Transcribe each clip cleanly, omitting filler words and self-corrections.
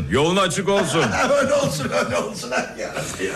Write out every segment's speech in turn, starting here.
Yolun açık olsun. Öyle olsun ya.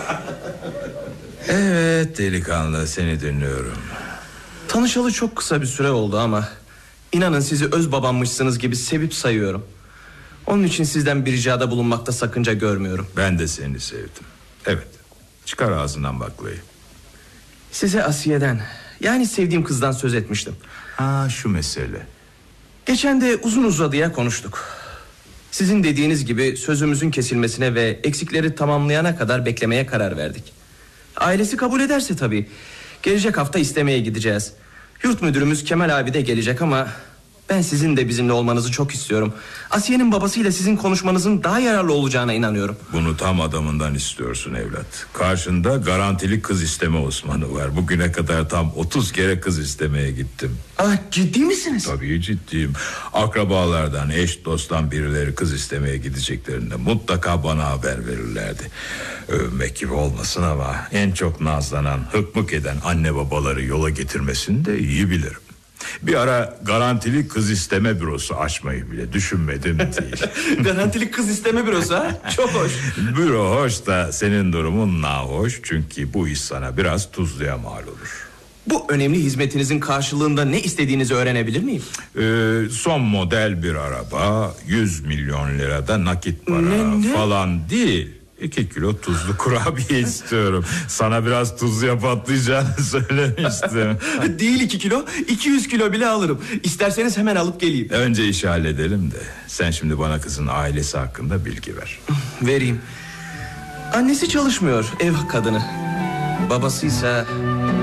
Evet delikanlı, seni dinliyorum. Tanışalı çok kısa bir süre oldu ama inanın sizi öz babammışsınız gibi sevip sayıyorum. Onun için sizden bir ricada bulunmakta sakınca görmüyorum. Ben de seni sevdim. Evet, çıkar ağzından baklayı. Size Asiye'den, yani sevdiğim kızdan söz etmiştim. Şu mesele. Geçen de uzun uzadıya konuştuk. Sizin dediğiniz gibi sözümüzün kesilmesine ve eksikleri tamamlayana kadar beklemeye karar verdik. Ailesi kabul ederse tabii. Gelecek hafta istemeye gideceğiz. Yurt müdürümüz Kemal abi de gelecek ama ben sizin de bizimle olmanızı çok istiyorum. Asiye'nin babasıyla sizin konuşmanızın daha yararlı olacağına inanıyorum. Bunu tam adamından istiyorsun evlat. Karşında garantili kız isteme Osman'ı var. Bugüne kadar tam 30 kere kız istemeye gittim. Ciddi misiniz? Tabii ciddiyim. Akrabalardan, eş dosttan birileri kız istemeye gideceklerinde mutlaka bana haber verirlerdi. Övmek gibi olmasın ama en çok nazlanan, hıkmık eden anne babaları yola getirmesini de iyi bilirim. Bir ara garantili kız isteme bürosu açmayı bile düşünmedim değil. Garantili kız isteme bürosu ha? Çok hoş. Büro hoş da senin durumun nahoş. Çünkü bu iş sana biraz tuzluya mal olur. Bu önemli hizmetinizin karşılığında ne istediğinizi öğrenebilir miyim? Son model bir araba, 100 milyon lirada nakit para Ne? falan değil. 2 kilo tuzlu kurabiye istiyorum. Sana biraz tuzluya patlayacağını söylemiştim. Değil 2 kilo, 200 kilo bile alırım. İsterseniz hemen alıp geleyim. Önce işi halledelim de sen şimdi bana kızın ailesi hakkında bilgi ver. Vereyim. Annesi çalışmıyor, ev kadını. Babasıysa